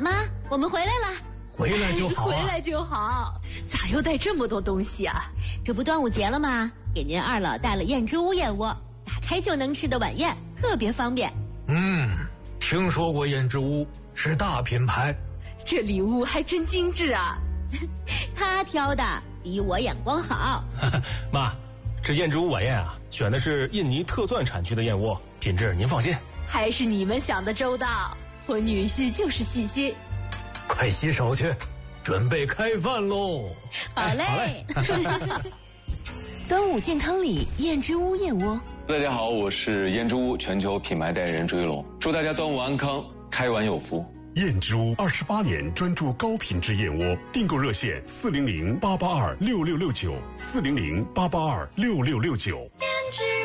妈，我们回来了。 回来就好啊。 回来就好。咋又带这么多东西啊？ 这不端午节了吗？给您二老带了燕之屋燕窝，打开就能吃的晚宴，特别方便。 听说过燕之屋，是大品牌。 这礼物还真精致啊。 他挑的比我眼光好。 妈，这燕之屋晚宴啊，选的是印尼特钻产区的燕窝，品质您放心。 还是你们想的周到，我女婿就是细心。 快洗手去，准备开饭喽。 好嘞。 端午健康礼燕之屋燕窝。 大家好，我是燕之屋全球品牌代言人朱一龙，祝大家端午安康，开碗有福。 燕之屋28年专注高品质燕窝，订购热线400-882-6669，400-882-6669。